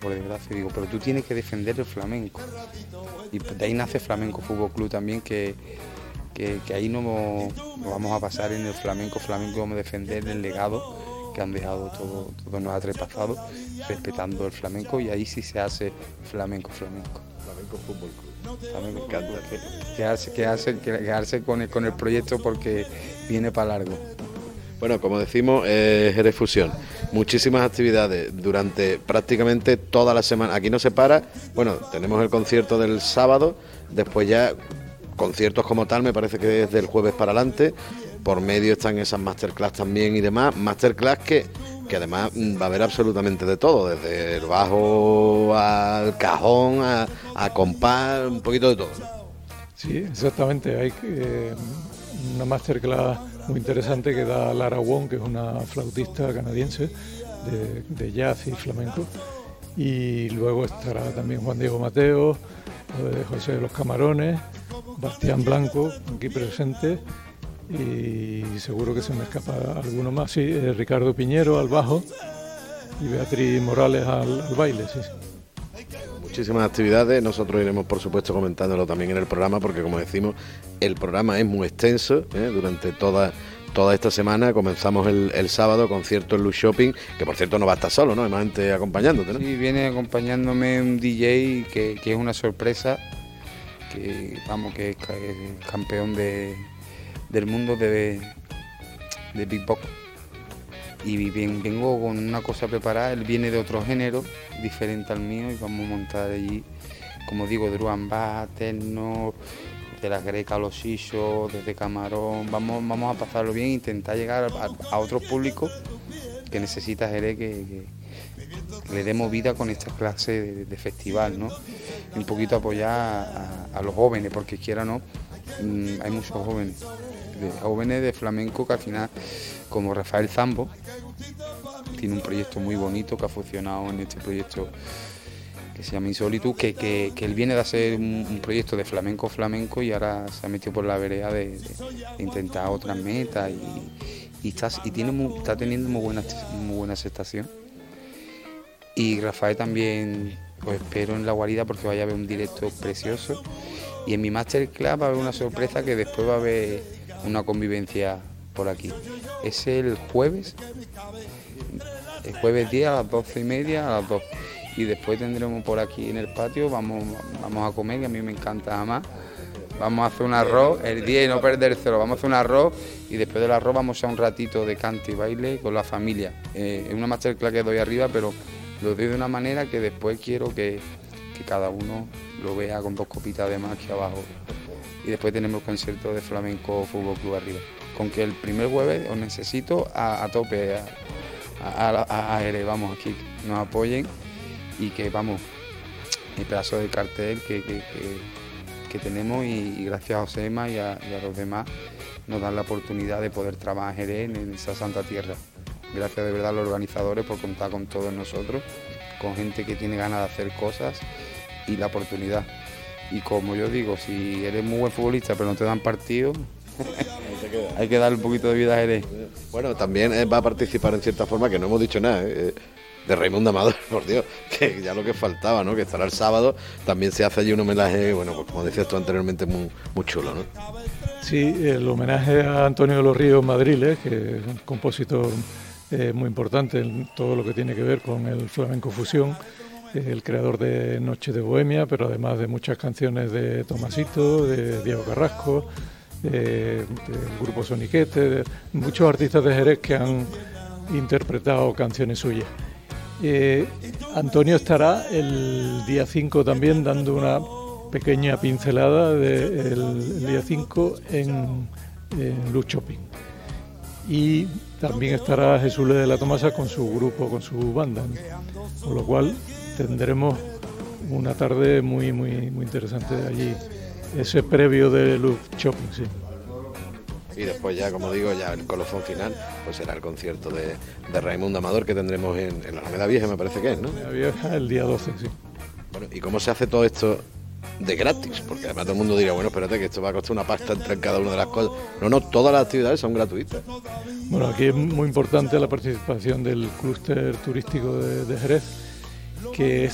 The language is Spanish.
por desgracia. Digo, pero tú tienes que defender el flamenco. Y de ahí nace Flamenco Fútbol Club también, que ahí no vamos a pasar en el flamenco, vamos a defender el legado que han dejado todos nuestros antepasados, respetando el flamenco, y ahí sí se hace Flamenco Fútbol Club. Flamenco, me encanta. Quedarse con el proyecto porque viene para largo. Bueno, como decimos, Jerez Fusión, muchísimas actividades durante prácticamente toda la semana. Aquí no se para. Bueno, tenemos el concierto del sábado, después ya conciertos como tal, me parece que desde el jueves para adelante. Por medio están esas masterclass también y demás. Masterclass que además va a haber absolutamente de todo, desde el bajo al cajón, a compás, un poquito de todo. Sí, exactamente. Hay una masterclass muy interesante que da Lara Wong, que es una flautista canadiense de jazz y flamenco. Y luego estará también Juan Diego Mateo, José de los Camarones, Bastián Blanco, aquí presente, y seguro que se me escapa alguno más. Sí, Ricardo Piñero al bajo y Beatriz Morales al baile, sí. Muchísimas actividades, nosotros iremos por supuesto comentándolo también en el programa, porque como decimos, el programa es muy extenso, durante toda esta semana. Comenzamos el sábado, concierto en Luz Shopping, que por cierto no va a estar solo, ¿no? Hay más gente acompañándote, ¿no? Sí, viene acompañándome un DJ que es una sorpresa, que es campeón del mundo de beatbox. Y vengo con una cosa preparada. Él viene de otro género diferente al mío y vamos a montar allí, como digo, drum and bass, techno, de las grecas, los sisos, desde Camarón. Vamos a pasarlo bien e intentar llegar a otro público que necesita Jerez, que le demos vida con esta clase de festival, ¿no? Y un poquito apoyar a los jóvenes, porque quiera o no, hay muchos jóvenes de flamenco que al final, como Rafael Zambo, tiene un proyecto muy bonito que ha funcionado en este proyecto que se llama Insolitud, que él viene de hacer un proyecto de flamenco y ahora se ha metido por la vereda de intentar otras metas y está teniendo muy buena aceptación. Y Rafael también, pues espero en La Guarida porque vaya a haber un directo precioso, y en mi masterclass va a haber una sorpresa, que después va a haber una convivencia por aquí. Es el jueves 10 a las 12:30, a las 2. Y después tendremos por aquí en el patio, vamos a comer, que a mí me encanta jamás. Vamos a hacer un arroz, el día y no perdérselo, vamos a hacer un arroz, y después del arroz vamos a un ratito de cante y baile con la familia. Es una masterclass que doy arriba, pero lo doy de una manera que después quiero que cada uno lo vea con 2 copitas de más aquí abajo. Y después tenemos el concierto de Flamenco Fútbol Club arriba. Con que el primer jueves os necesito a tope, a Jerez, vamos, aquí nos apoyen, y que vamos, el pedazo de cartel que tenemos, y gracias a Josema y a los demás nos dan la oportunidad de poder trabajar en Jerez, en esa santa tierra. Gracias de verdad a los organizadores por contar con todos nosotros, con gente que tiene ganas de hacer cosas y la oportunidad. Y como yo digo, si eres muy buen futbolista pero no te dan partido, hay que darle un poquito de vida a Jerez. Bueno, también va a participar en cierta forma, que no hemos dicho nada, de Raimundo Amador, por Dios, que ya lo que faltaba, ¿no? Que estará el sábado, también se hace allí un homenaje, bueno, pues como decías tú anteriormente, muy chulo, ¿no? Sí, el homenaje a Antonio de los Ríos Madriles, que es un compositor muy importante en todo lo que tiene que ver con el flamenco fusión, el creador de Noche de Bohemia, pero además de muchas canciones de Tomasito, de Diego Carrasco, del grupo Soniquete, de muchos artistas de Jerez que han interpretado canciones suyas. Antonio estará el día 5 también dando una pequeña pincelada del día 5 en Luz Shopping. Y también estará Jesús de la Tomasa con su grupo, con su banda, ¿no? Con lo cual tendremos una tarde muy interesante allí, ese previo de Luz Shopping, sí. Y después ya, como digo, ya el colofón final, pues será el concierto de Raimundo Amador, que tendremos en la Alameda Vieja, me parece que es, ¿no? La Vieja el día 12, sí. Bueno, ¿y cómo se hace todo esto de gratis? Porque además todo el mundo dirá, bueno, espérate, que esto va a costar una pasta entre cada una de las cosas. No, todas las actividades son gratuitas. Bueno, aquí es muy importante la participación del clúster turístico de Jerez, que es